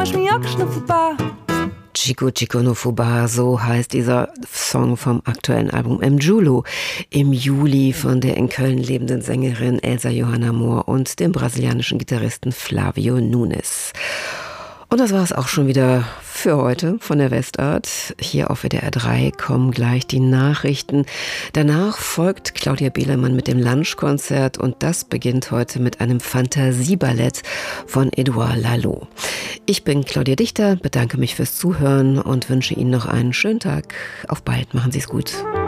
mas minhocas no fubá. Chico Chico no Fubá, so heißt dieser Song vom aktuellen Album Mjulu im Juli von der in Köln lebenden Sängerin Elsa Johanna Mohr und dem brasilianischen Gitarristen Flavio Nunes. Und das war es auch schon wieder für heute von der Westart. Hier auf WDR 3 kommen gleich die Nachrichten. Danach folgt Claudia Behlemann mit dem Lunchkonzert und das beginnt heute mit einem Fantasieballett von Edouard Lalo. Ich bin Claudia Dichter, bedanke mich fürs Zuhören und wünsche Ihnen noch einen schönen Tag. Auf bald, machen Sie es gut.